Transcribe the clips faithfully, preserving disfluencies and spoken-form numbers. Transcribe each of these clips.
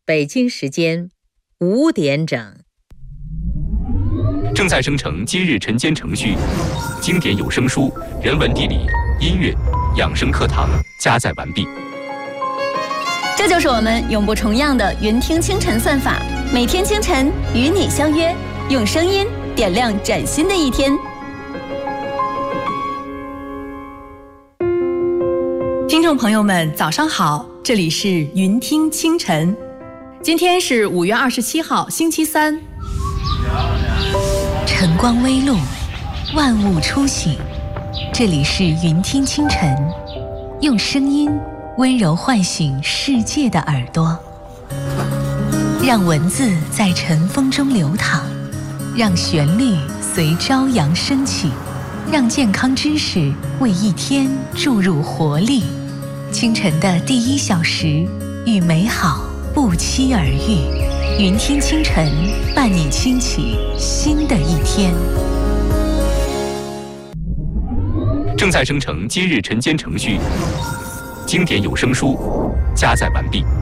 北京时间五点整。 正在生成今日晨间程序，经典有声书、人文地理、音乐、养生课堂加载完毕。 这就是我们永不重样的云听清晨算法，每天清晨与你相约，用声音点亮崭新的一天。听众朋友们，早上好，这里是云听清晨。今天是五月二十七号，星期三。 晨光微露，万物初醒。这里是云听清晨，用声音温柔唤醒世界的耳朵，让文字在晨风中流淌，让旋律随朝阳升起，让健康知识为一天注入活力。清晨的第一小时，与美好不期而遇。云听清晨，伴你轻启新的一天。 正在生成今日晨间程序，经典有声书加载完毕。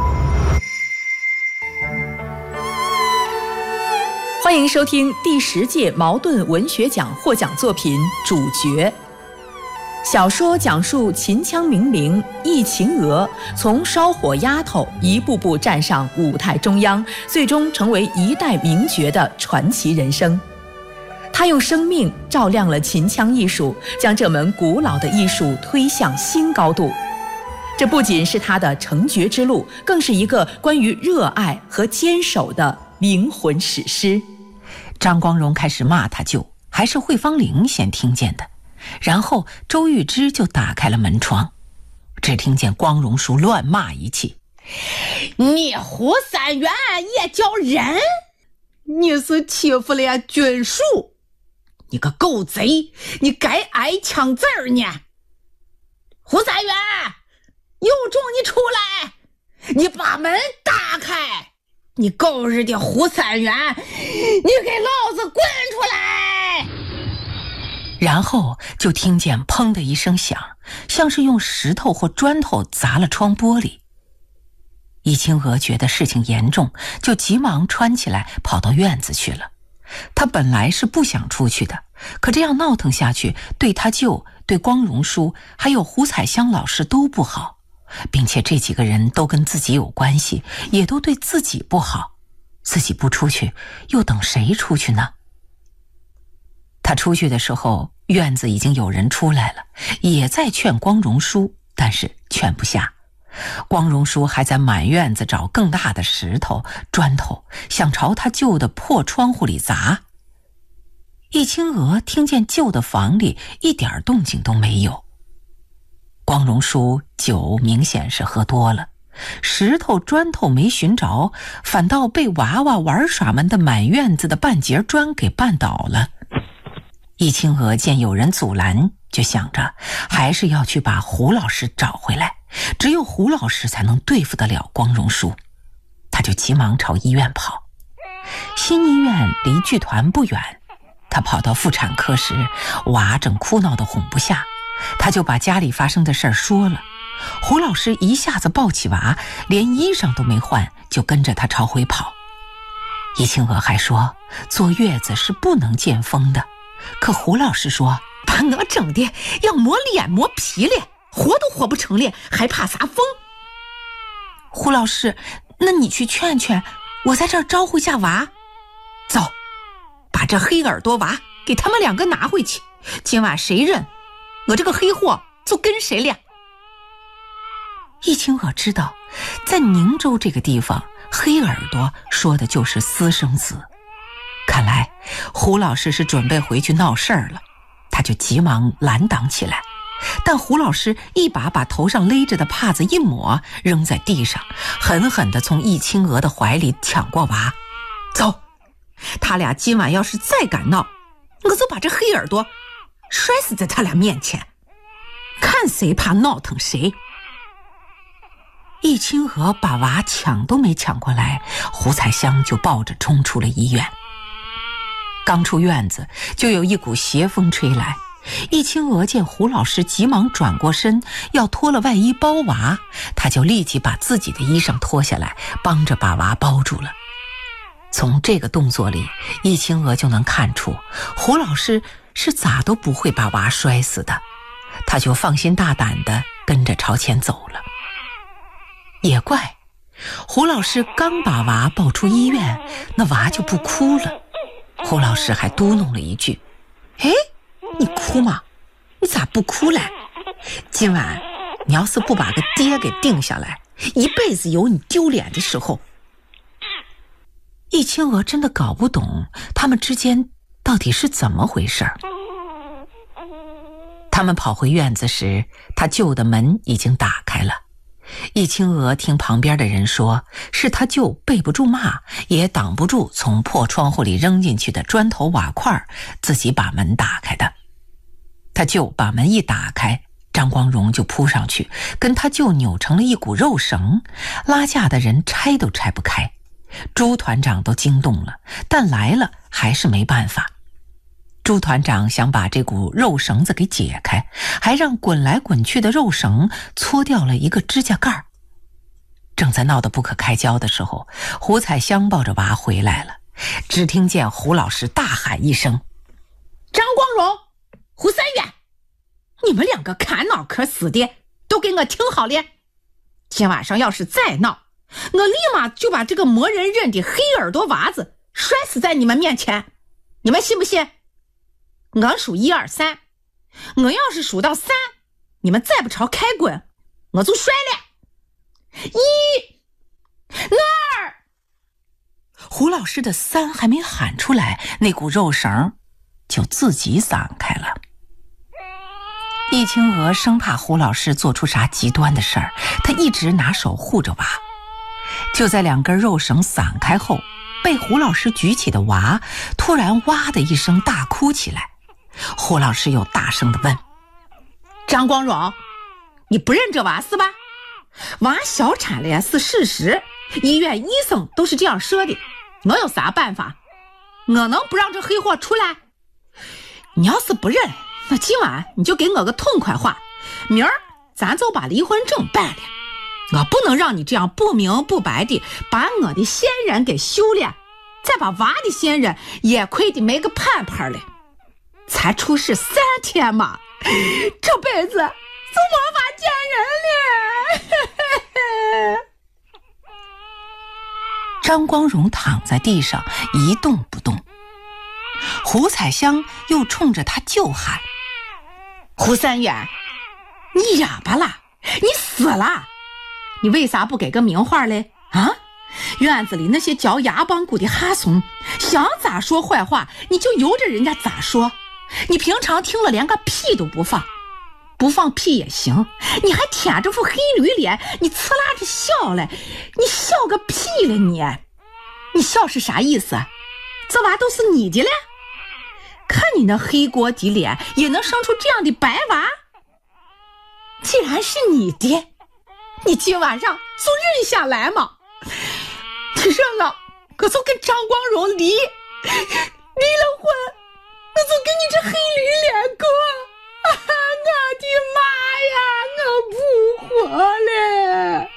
欢迎收听第十届茅盾文学奖获奖作品《主角》。小说讲述秦腔名伶易秦娥从烧火丫头一步步站上舞台中央，最终成为一代名角的传奇人生。她用生命照亮了秦腔艺术，将这门古老的艺术推向新高度。这不仅是她的成角之路，更是一个关于热爱和坚守的灵魂史诗。 张光荣开始骂他舅，还是惠芳玲先听见的。然后周玉芝就打开了门窗，只听见光荣叔乱骂一气：“ 你胡三元也叫人？你是欺负了军属！你个狗贼，你该挨枪子儿呢！胡三元，有种你出来，你把门打开！你狗日的胡三元，你给老子滚出来！” 然后就听见砰的一声响，像是用石头或砖头砸了窗玻璃。易清娥觉得事情严重，就急忙穿起来跑到院子去了。他本来是不想出去的，可这样闹腾下去，对他舅、对光荣叔还有胡彩香老师都不好，并且这几个人都跟自己有关系，也都对自己不好。自己不出去，又等谁出去呢？他出去的时候，院子已经有人出来了，也在劝光荣叔，但是劝不下。光荣叔还在满院子找更大的石头、砖头，想朝他舅的破窗户里砸。易清娥听见舅的房里一点动静都没有。光荣叔酒明显是喝多了，石头、砖头没寻着，反倒被娃娃玩耍们的满院子的半截砖给绊倒了。易清娥见有人阻拦，就想着还是要去把胡老师找回来，只有胡老师才能对付得了光荣叔。他就急忙朝医院跑。新医院离剧团不远，他跑到妇产科时，娃正哭闹得哄不下，他就把家里发生的事儿说了。胡老师一下子抱起娃，连衣裳都没换，就跟着他朝回跑。易清娥还说坐月子是不能见风的，可胡老师说，把我整的要磨脸磨皮了，活都活不成了，还怕啥风？胡老师，那你去劝劝，我在这儿招呼下娃。走，把这黑耳朵娃给他们两个拿回去，今晚谁认，我这个黑货就跟谁俩。易清娥知道，在宁州这个地方，黑耳朵说的就是私生子。看来胡老师是准备回去闹事儿了，他就急忙拦挡起来。但胡老师一把把头上勒着的帕子一抹，扔在地上，狠狠地从易清娥的怀里抢过娃。走，他俩今晚要是再敢闹，我就把这黑耳朵摔死在他俩面前，看谁怕闹腾谁。易清娥把娃抢都没抢过来，胡彩香就抱着冲出了医院。刚出院子，就有一股邪风吹来， 易清娥见胡老师急忙转过身要脱了外衣包娃，她就立即把自己的衣裳脱下来，帮着把娃包住了。从这个动作里，易清娥就能看出胡老师是咋都不会把娃摔死的，她就放心大胆地跟着朝前走了。也怪，胡老师刚把娃抱出医院，那娃就不哭了。胡老师还嘟哝了一句：“哎，你哭吗？你咋不哭嘞？今晚你要是不把个爹给定下来，一辈子有你丢脸的时候。”易清娥真的搞不懂他们之间到底是怎么回事。他们跑回院子时，他舅的门已经打开了。易清娥听旁边的人说，是他舅背不住骂，也挡不住从破窗户里扔进去的砖头瓦块，自己把门打开的。他舅把门一打开，张光荣就扑上去，跟他舅扭成了一股肉绳，拉架的人拆都拆不开。朱团长都惊动了，但来了还是没办法。朱团长想把这股肉绳子给解开，还让滚来滚去的肉绳搓掉了一个指甲盖。正在闹得不可开交的时候，胡彩香抱着娃回来了，只听见胡老师大喊一声：“ 张光荣，胡三元，你们两个看脑壳死的，都给我听好了！今晚上要是再闹，我立马就把这个没人认的黑耳朵娃子摔死在你们面前，你们信不信？我数一二三，我要是数到三，你们再不朝开滚，我就摔了。一、二。” 胡老师的三还没喊出来，那股肉绳就自己散开了。易清娥生怕胡老师做出啥极端的事儿，她一直拿手护着娃。就在两根肉绳散开后，被胡老师举起的娃突然哇的一声大哭起来。胡老师又大声地问：“ 张光荣，你不认这娃是吧？娃小产了是事实，医院医生都是这样说的，我有啥办法？我能不让这黑货出来？你要是不认，那今晚你就给我个痛快话，明儿咱就把离婚证办了。我不能让你这样不明不白的把我的先人给休了，再把娃的先人也亏得没个盼盼了。才出事三天嘛，这辈子就没法见人了。” 张光荣躺在地上一动不动。胡彩香又冲着他舅喊：“ 胡三元，你哑巴了，你死了，你为啥不给个名话嘞？啊，院子里那些嚼牙帮骨的哈怂，想咋说坏话你就由着人家咋说，你平常听了连个屁都不放，不放屁也行，你还舔着副黑驴脸，你呲啦着笑嘞，你笑个屁了你！你笑是啥意思？这娃都是你的了？看你那黑锅底脸，也能生出这样的白娃？既然是你的，你今晚上就认下来嘛！你认了，我就跟张光荣离，离了婚，我就跟你这黑驴脸过。啊，我的妈呀，我不活了！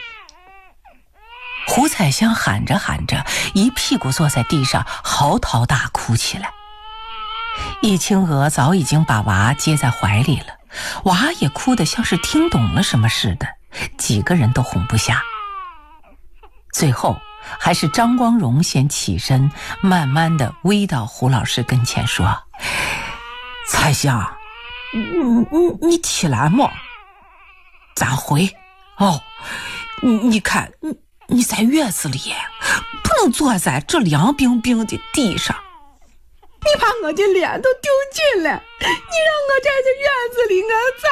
胡彩香喊着喊着，一屁股坐在地上，嚎啕大哭起来。易清娥早已经把娃接在怀里了，娃也哭得像是听懂了什么似的，几个人都哄不下。最后还是张光荣先起身，慢慢地偎到胡老师跟前说：“彩香，你你你起来嘛，咱回哦。你你看，你你在院子里不能坐在这凉冰冰的地上。 你把我的脸都丢尽了，你让我在这院子里我咋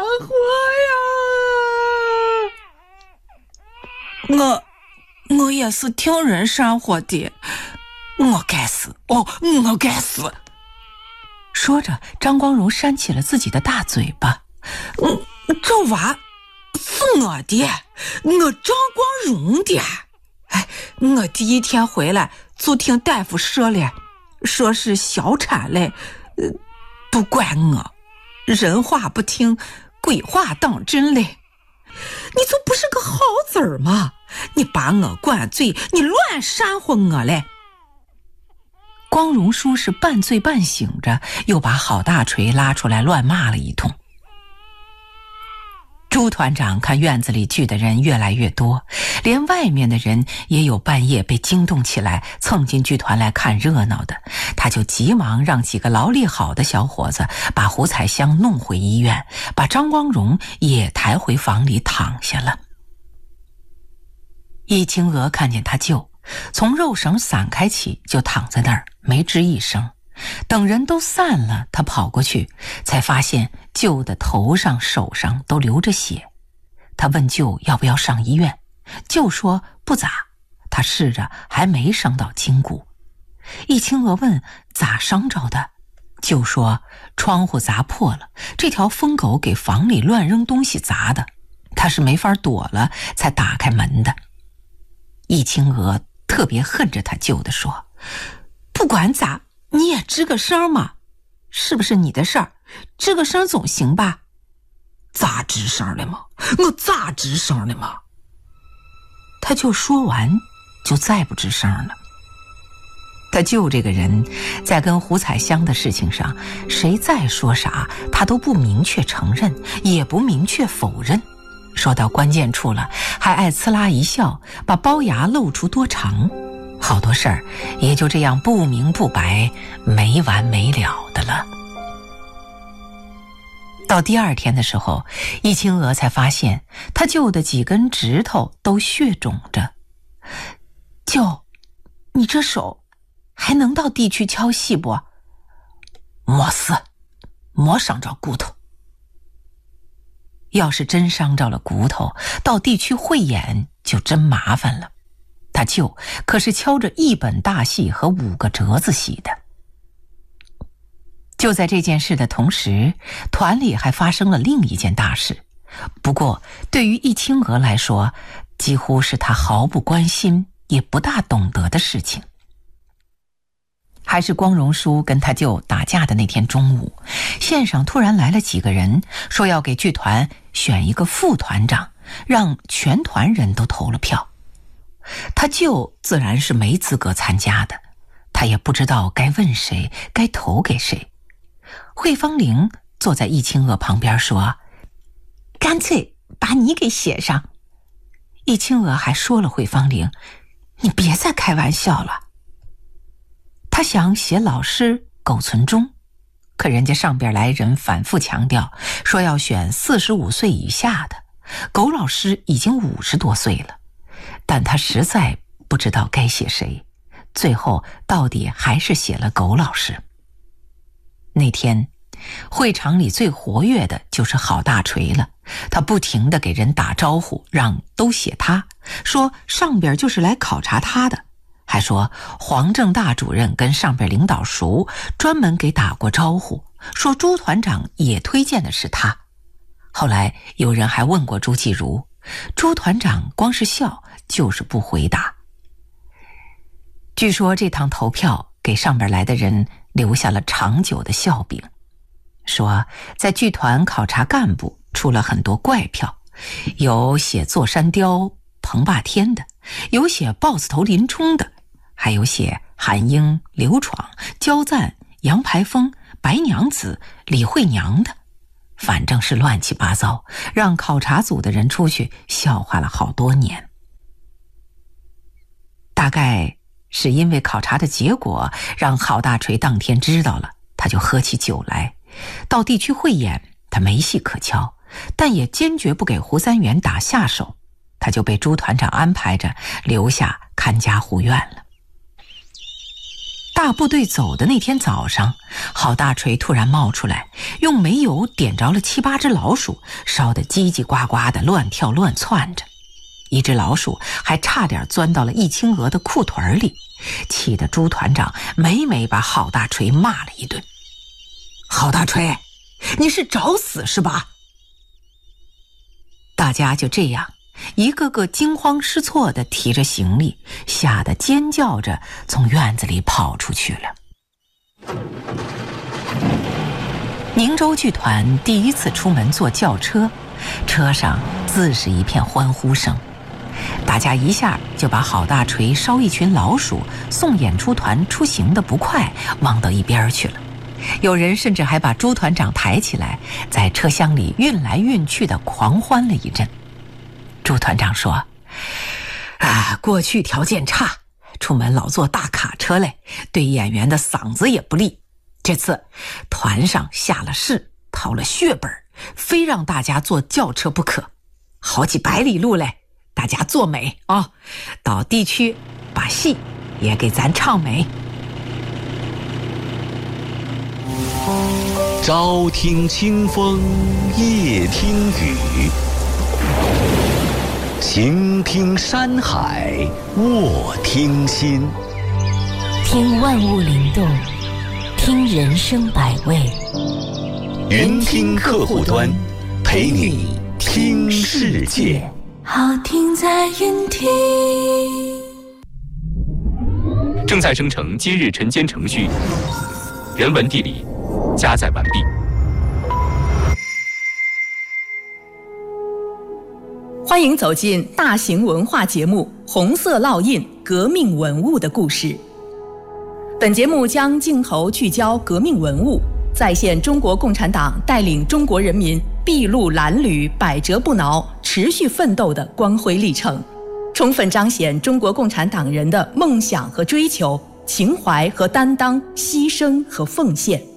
活呀？” 我我也是听人煽火的，我该死哦，我该死！说着，张光荣扇起了自己的大嘴巴。嗯，这娃是我的，我张光荣的。哎，我第一天回来就听大夫说了，说是小产嘞，呃， 都怪我，人话不听，鬼话当真嘞。你就不是个好子儿吗？你把我灌醉，你乱煽乎我嘞。光荣叔是半醉半醒着，又把郝大锤拉出来乱骂了一通。朱团长看院子里聚的人越来越多，连外面的人也有半夜被惊动起来蹭进剧团来看热闹的，他就急忙让几个劳力好的小伙子把胡彩香弄回医院，把张光荣也抬回房里躺下了。易清娥看见他舅从肉绳散开起就躺在那儿没吱一声，等人都散了，他跑过去才发现舅的头上手上都流着血。他问舅要不要上医院，舅说不咋，他试着还没伤到筋骨。易清娥问咋伤着的，舅说窗户砸破了，这条疯狗给房里乱扔东西砸的，他是没法躲了才打开门的。易清娥特别恨着他舅的说，不管咋你也吱个声嘛，是不是你的事儿，吱个声总行吧？咋吱声了吗？我咋吱声了吗？他就说完就再不吱声了。他舅这个人在跟胡彩香的事情上，谁再说啥他都不明确承认，也不明确否认，说到关键处了还爱呲啦一笑，把龅牙露出多长，好多事儿也就这样不明不白没完没了的了。到第二天的时候，易清娥才发现他舅的几根指头都血肿着。舅，你这手还能到地区敲戏不？没事，没伤着骨头。要是真伤着了骨头，到地区汇演就真麻烦了。他舅可是敲着一本大戏和五个折子戏的。就在这件事的同时，团里还发生了另一件大事，不过对于易清娥来说，几乎是他毫不关心也不大懂得的事情。还是光荣叔跟他舅打架的那天中午，县上突然来了几个人，说要给剧团选一个副团长，让全团人都投了票。他舅自然是没资格参加的，他也不知道该问谁，该投给谁。惠芳玲坐在易清娥旁边说，干脆把你给写上。易清娥还说了惠芳玲，你别再开玩笑了。他想写老师苟存忠，可人家上边来人反复强调说要选四十五岁以下的，苟老师已经五十多岁了，但他实在不知道该写谁，最后到底还是写了苟老师。那天会场里最活跃的就是郝大锤了，他不停地给人打招呼，让都写他，说上边就是来考察他的，还说黄正大主任跟上边领导熟，专门给打过招呼，说朱团长也推荐的是他。后来有人还问过朱继如，朱团长光是笑，就是不回答。据说这趟投票给上边来的人留下了长久的笑柄，说在剧团考察干部出了很多怪票，有写座山雕彭霸天的，有写豹子头林冲的，还有写韩英、刘闯、焦赞、杨排风、白娘子、李慧娘的，反正是乱七八糟，让考察组的人出去笑话了好多年。大概是因为考察的结果让郝大锤当天知道了，他就喝起酒来。到地区汇演他没戏可敲，但也坚决不给胡三元打下手，他就被朱团长安排着留下看家护院了。大部队走的那天早上，郝大锤突然冒出来，用煤油点着了七八只老鼠，烧得叽叽呱呱的乱跳乱窜着。一只老鼠还差点钻到了易清娥的裤腿里，气得朱团长每每把郝大锤骂了一顿。郝大锤，你是找死是吧？大家就这样一个个惊慌失措地提着行李，吓得尖叫着从院子里跑出去了。 宁州剧团第一次出门坐轿车，车上自是一片欢呼声。大家一下就把郝大锤烧一群老鼠送演出团出行的不快忘到一边去了。有人甚至还把朱团长抬起来，在车厢里运来运去的狂欢了一阵。朱团长说：啊，过去条件差，出门老坐大卡车嘞，对演员的嗓子也不利。这次团上下了誓，掏了血本，非让大家坐轿车不可，好几百里路嘞，大家坐美啊、哦！到地区把戏也给咱唱美。 朝听清风，夜听雨，晴听山海，卧听心。 听万物灵动，听人生百味。 云听客户端，陪你听世界。 好听在云听。 正在生成今日晨间程序，人文地理加载完毕。 欢迎走进大型文化节目《红色烙印：革命文物的故事》。本节目将镜头聚焦革命文物，再现中国共产党带领中国人民筚路蓝缕、百折不挠、持续奋斗的光辉历程，充分彰显中国共产党人的梦想和追求、情怀和担当、牺牲和奉献。